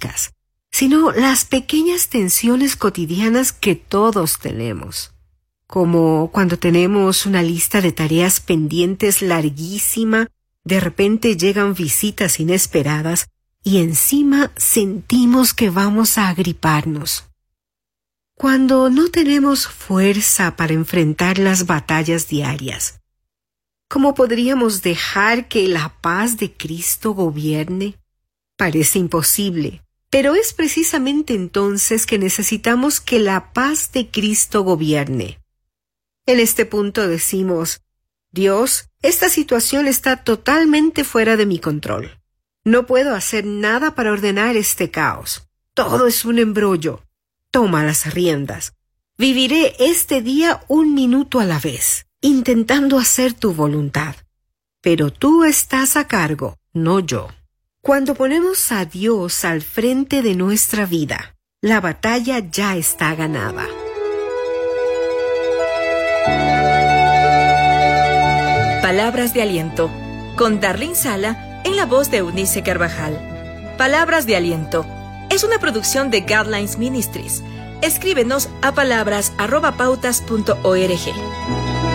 políticas, sino las pequeñas tensiones cotidianas que todos tenemos. Como cuando tenemos una lista de tareas pendientes larguísima, de repente llegan visitas inesperadas y encima sentimos que vamos a agriparnos. Cuando no tenemos fuerza para enfrentar las batallas diarias, ¿cómo podríamos dejar que la paz de Cristo gobierne? Parece imposible, pero es precisamente entonces que necesitamos que la paz de Cristo gobierne. En este punto decimos: Dios, esta situación está totalmente fuera de mi control. No puedo hacer nada para ordenar este caos. Todo es un embrollo. Toma las riendas. Viviré este día un minuto a la vez, intentando hacer tu voluntad. Pero tú estás a cargo, no yo. Cuando ponemos a Dios al frente de nuestra vida, la batalla ya está ganada. Palabras de aliento, con Darlene Sala en la voz de Eunice Carvajal. Palabras de aliento es una producción de Guidelines Ministries. Escríbenos a palabras@pautas.org.